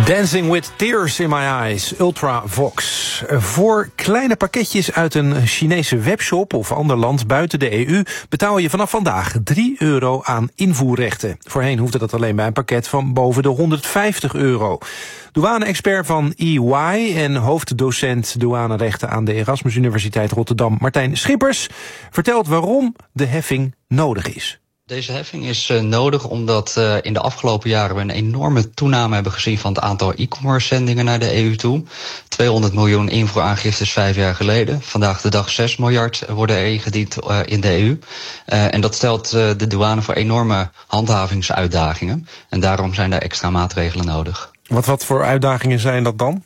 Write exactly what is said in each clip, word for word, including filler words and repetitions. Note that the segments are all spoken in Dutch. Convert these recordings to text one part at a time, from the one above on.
Dancing with Tears in My Eyes, Ultravox. Voor kleine pakketjes uit een Chinese webshop of ander land buiten de E U betaal je vanaf vandaag drie euro aan invoerrechten. Voorheen hoefde dat alleen bij een pakket van boven de honderdvijftig euro. Douane-expert van E Y en hoofddocent douanerechten aan de Erasmus Universiteit Rotterdam, Martijn Schippers, vertelt waarom de heffing nodig is. Deze heffing is uh, nodig omdat uh, in de afgelopen jaren we een enorme toename hebben gezien van het aantal e-commerce zendingen naar de E U toe. tweehonderd miljoen invoeraangiftes vijf jaar geleden. Vandaag de dag zes miljard worden er ingediend uh, in de E U. Uh, en dat stelt uh, de douane voor enorme handhavingsuitdagingen. En daarom zijn daar extra maatregelen nodig. Wat, wat voor uitdagingen zijn dat dan?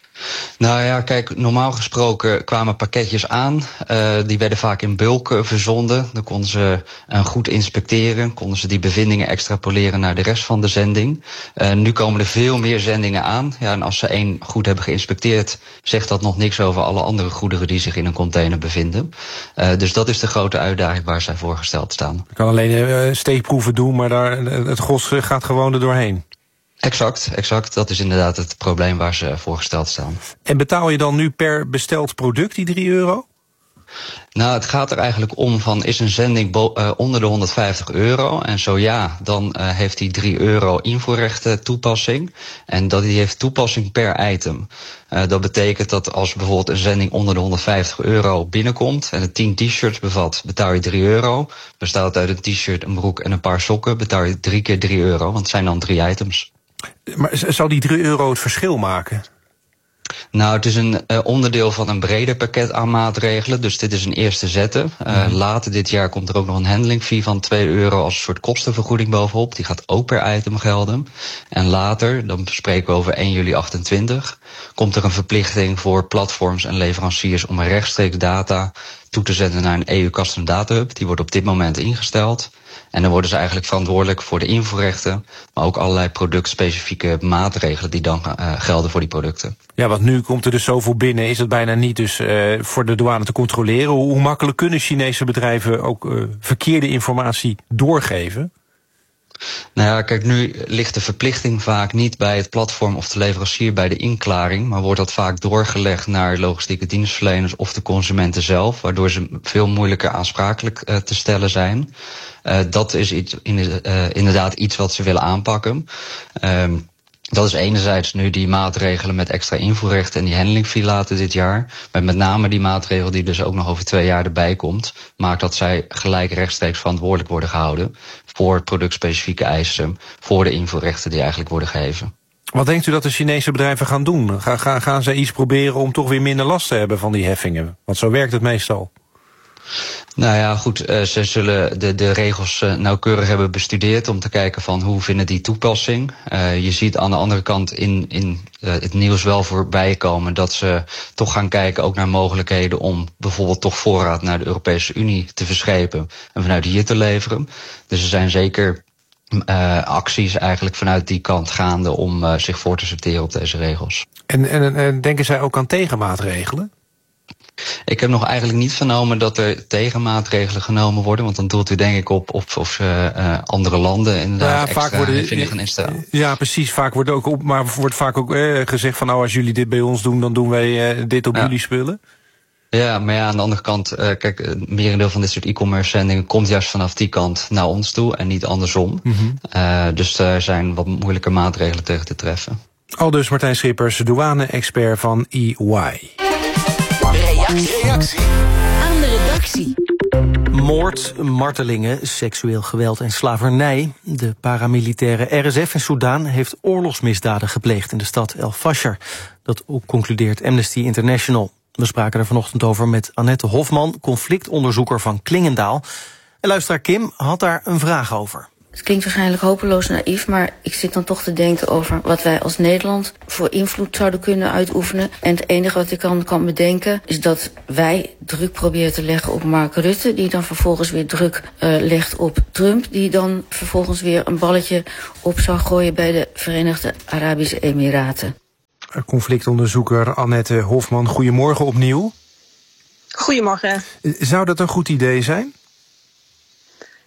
Nou ja, kijk, normaal gesproken kwamen pakketjes aan. Uh, die werden vaak in bulk uh, verzonden. Dan konden ze uh, goed inspecteren. Konden ze die bevindingen extrapoleren naar de rest van de zending. Uh, nu komen er veel meer zendingen aan. Ja, en als ze één goed hebben geïnspecteerd, zegt dat nog niks over alle andere goederen die zich in een container bevinden. Uh, dus dat is de grote uitdaging waar zij voor gesteld staan. Je kan alleen uh, steekproeven doen, maar daar, het gros gaat gewoon er doorheen. Exact, exact. Dat is inderdaad het probleem waar ze voor gesteld staan. En betaal je dan nu per besteld product die drie euro? Nou, het gaat er eigenlijk om van, is een zending bo- uh, onder de honderdvijftig euro? En zo ja, dan uh, heeft die drie euro invoerrechten toepassing. En dat die heeft toepassing per item. Uh, dat betekent dat als bijvoorbeeld een zending onder de honderdvijftig euro binnenkomt en het tien t-shirts bevat, betaal je drie euro. Bestaat het uit een t-shirt, een broek en een paar sokken, betaal je drie keer drie euro, want het zijn dan drie items. Maar zou die drie euro het verschil maken? Nou, het is een uh, onderdeel van een breder pakket aan maatregelen. Dus dit is een eerste zetten. Uh, mm-hmm. Later dit jaar komt er ook nog een handling fee van twee euro als een soort kostenvergoeding bovenop. Die gaat ook per item gelden. En later, dan spreken we over één juli achtentwintig... komt er een verplichting voor platforms en leveranciers om rechtstreeks data toe te zenden naar een E U Custom Data Hub. Die wordt op dit moment ingesteld. En dan worden ze eigenlijk verantwoordelijk voor de invoerrechten, maar ook allerlei productspecifieke maatregelen die dan uh, gelden voor die producten. Ja, want nu komt er dus zoveel binnen, is het bijna niet dus uh, voor de douane te controleren. Hoe, hoe makkelijk kunnen Chinese bedrijven ook uh, verkeerde informatie doorgeven? Nou ja, kijk, nu ligt de verplichting vaak niet bij het platform of de leverancier bij de inklaring, maar wordt dat vaak doorgelegd naar logistieke dienstverleners of de consumenten zelf, waardoor ze veel moeilijker aansprakelijk uh, te stellen zijn. Uh, dat is iets, in, uh, inderdaad iets wat ze willen aanpakken. Um, Dat is enerzijds nu die maatregelen met extra invoerrechten en die handling fee later dit jaar. Maar met name die maatregel die dus ook nog over twee jaar erbij komt, maakt dat zij gelijk rechtstreeks verantwoordelijk worden gehouden voor productspecifieke eisen, voor de invoerrechten die eigenlijk worden geheven. Wat denkt u dat de Chinese bedrijven gaan doen? Gaan, gaan, gaan ze iets proberen om toch weer minder last te hebben van die heffingen? Want zo werkt het meestal. Nou ja, goed, uh, ze zullen de, de regels uh, nauwkeurig hebben bestudeerd om te kijken van hoe vinden die toepassing. Uh, je ziet aan de andere kant in, in uh, het nieuws wel voorbij komen dat ze toch gaan kijken ook naar mogelijkheden om bijvoorbeeld toch voorraad naar de Europese Unie te verschepen en vanuit hier te leveren. Dus er zijn zeker uh, acties eigenlijk vanuit die kant gaande om uh, zich voor te sorteren op deze regels. En, en, en denken zij ook aan tegenmaatregelen? Ik heb nog eigenlijk niet vernomen dat er tegenmaatregelen genomen worden, want dan doelt u denk ik op of, of uh, uh, andere landen inderdaad ja, extra vaak worden, heffingen gaan instellen. Ja, precies. Vaak wordt ook op, maar wordt vaak ook eh, gezegd van nou, als jullie dit bij ons doen, dan doen wij uh, dit op ja. jullie spullen. Ja, maar ja, aan de andere kant, uh, kijk, het merendeel van dit soort e-commerce zendingen komt juist vanaf die kant naar ons toe en niet andersom. Mm-hmm. Uh, dus er zijn wat moeilijke maatregelen tegen te treffen. Aldus Martijn Schippers, douane-expert van E Y. Reactie. Reactie aan de redactie. Moord, martelingen, seksueel geweld en slavernij. De paramilitaire R S F in Soedan heeft oorlogsmisdaden gepleegd in de stad El Fasher. Dat concludeert Amnesty International. We spraken er vanochtend over met Annette Hofman, conflictonderzoeker van Klingendaal. En luisteraar Kim had daar een vraag over. Het klinkt waarschijnlijk hopeloos naïef, maar ik zit dan toch te denken over wat wij als Nederland voor invloed zouden kunnen uitoefenen. En het enige wat ik dan kan bedenken is dat wij druk proberen te leggen op Mark Rutte, die dan vervolgens weer druk uh, legt op Trump, die dan vervolgens weer een balletje op zou gooien bij de Verenigde Arabische Emiraten. Conflictonderzoeker Annette Hofman, goedemorgen opnieuw. Goedemorgen. Zou dat een goed idee zijn?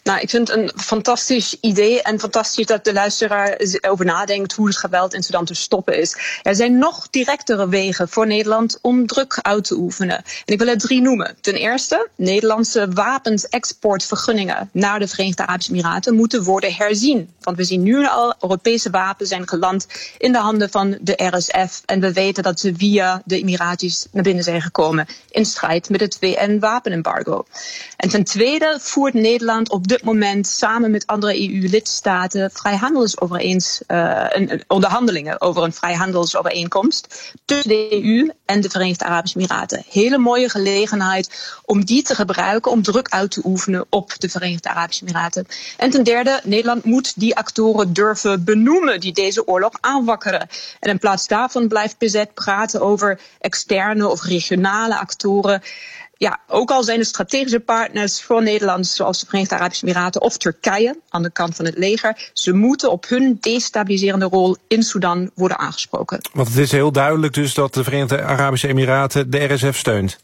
Nou, ik vind het een fantastisch idee en fantastisch dat de luisteraar over nadenkt hoe het geweld in Sudan te stoppen is. Er zijn nog directere wegen voor Nederland om druk uit te oefenen. En ik wil er drie noemen. Ten eerste, Nederlandse wapensexportvergunningen naar de Verenigde Arabische Emiraten moeten worden herzien. Want we zien nu al, Europese wapens zijn geland in de handen van de R S F. En we weten dat ze via de Emiratis naar binnen zijn gekomen in strijd met het V N-wapenembargo. En ten tweede voert Nederland op dit moment samen met andere E U-lidstaten vrijhandelsovereens, uh, een, onderhandelingen over een vrijhandelsovereenkomst tussen de E U en de Verenigde Arabische Emiraten. Hele mooie gelegenheid om die te gebruiken om druk uit te oefenen op de Verenigde Arabische Emiraten. En ten derde, Nederland moet die actoren durven benoemen die deze oorlog aanwakkeren. En in plaats daarvan blijft B Z praten over externe of regionale actoren. Ja, ook al zijn er strategische partners voor Nederland, zoals de Verenigde Arabische Emiraten of Turkije, aan de kant van het leger, ze moeten op hun destabiliserende rol in Sudan worden aangesproken. Want het is heel duidelijk dus dat de Verenigde Arabische Emiraten de R S F steunt.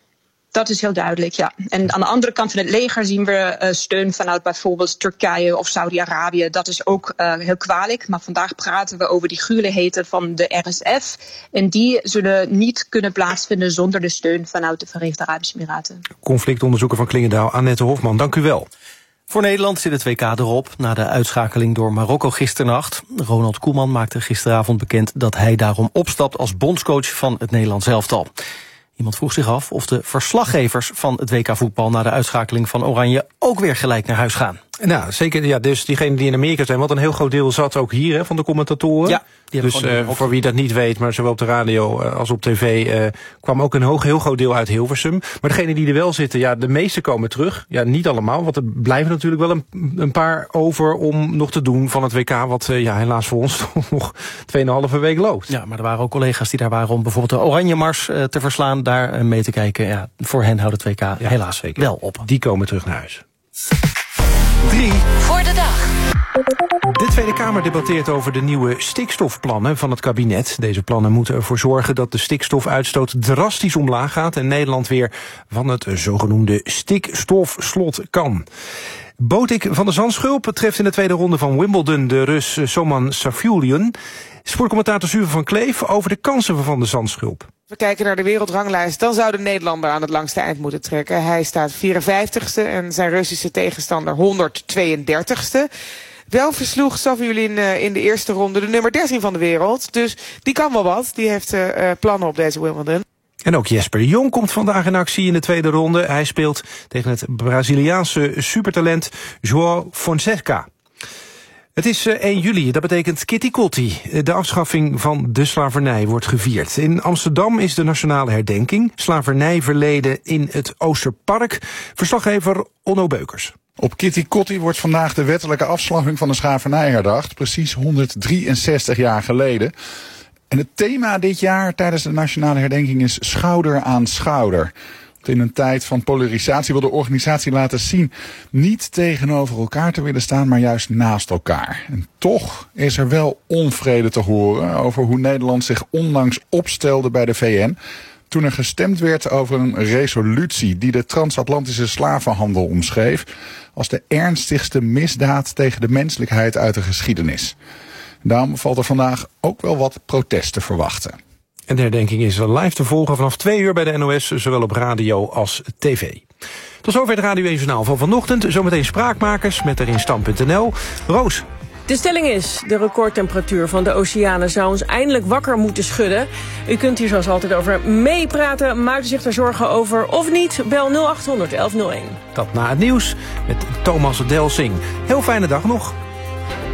Dat is heel duidelijk, ja. En aan de andere kant van het leger zien we uh, steun vanuit bijvoorbeeld Turkije of Saudi-Arabië. Dat is ook uh, heel kwalijk. Maar vandaag praten we over die gruwelijkheden van de R S F. En die zullen niet kunnen plaatsvinden zonder de steun vanuit de Verenigde Arabische Emiraten. Conflictonderzoeker van Klingendaal, Annette Hofman, dank u wel. Voor Nederland zit het W K erop na de uitschakeling door Marokko gisternacht. Ronald Koeman maakte gisteravond bekend dat hij daarom opstapt als bondscoach van het Nederlands elftal. Iemand vroeg zich af of de verslaggevers van het W K voetbal na de uitschakeling van Oranje ook weer gelijk naar huis gaan. Nou, zeker. Ja, dus diegenen die in Amerika zijn, want een heel groot deel zat ook hier hè, van de commentatoren. Ja, die dus uh, voor wie dat niet weet, maar zowel op de radio uh, als op tv uh, kwam ook een hoog, heel groot deel uit Hilversum. Maar degenen die er wel zitten, ja, de meeste komen terug. Ja, niet allemaal, want er blijven natuurlijk wel een, een paar over om nog te doen van het W K, wat uh, ja, helaas voor ons nog tweeënhalve week loopt. Ja, maar er waren ook collega's die daar waren om bijvoorbeeld de Oranje Mars uh, te verslaan, daar uh, mee te kijken. Ja, voor hen houdt het W K ja, helaas zeker wel op. Die komen terug naar huis. Drie voor de dag. De Tweede Kamer debatteert over de nieuwe stikstofplannen van het kabinet. Deze plannen moeten ervoor zorgen dat de stikstofuitstoot drastisch omlaag gaat en Nederland weer van het zogenoemde stikstofslot kan. Botik van der Zandschulp treft in de tweede ronde van Wimbledon de Rus Soman Safiulian. Sportcommentator Suve van Kleef over de kansen van de Zandschulp. We kijken naar de wereldranglijst, dan zou de Nederlander aan het langste eind moeten trekken. Hij staat vierenvijftigste en zijn Russische tegenstander honderdtweeëndertigste. Wel versloeg Safiulian in de eerste ronde de nummer dertien van de wereld. Dus die kan wel wat, die heeft uh, plannen op deze Wimbledon. En ook Jesper de Jong komt vandaag in actie in de tweede ronde. Hij speelt tegen het Braziliaanse supertalent João Fonseca. Het is één juli, dat betekent Kitty Kotti. De afschaffing van de slavernij wordt gevierd. In Amsterdam is de nationale herdenking. Slavernijverleden in het Oosterpark. Verslaggever Onno Beukers. Op Kitty Kotti wordt vandaag de wettelijke afschaffing van de slavernij herdacht. Precies honderddrieënzestig jaar geleden. En het thema dit jaar tijdens de nationale herdenking is schouder aan schouder. In een tijd van polarisatie wil de organisatie laten zien niet tegenover elkaar te willen staan, maar juist naast elkaar. En toch is er wel onvrede te horen over hoe Nederland zich onlangs opstelde bij de V N. Toen er gestemd werd over een resolutie die de transatlantische slavenhandel omschreef als de ernstigste misdaad tegen de menselijkheid uit de geschiedenis. Daarom valt er vandaag ook wel wat protest te verwachten. En de herdenking is live te volgen vanaf twee uur bij de N O S, zowel op radio als tv. Tot zover het Radio één Journaal van vanochtend. Zometeen Spraakmakers met erin stand punt n l. Roos. De stelling is, de recordtemperatuur van de oceanen zou ons eindelijk wakker moeten schudden. U kunt hier zoals altijd over meepraten. Maakt u zich daar zorgen over of niet? Bel nul acht honderd elf nul één. Dat na het nieuws met Thomas Delsing. Heel fijne dag nog.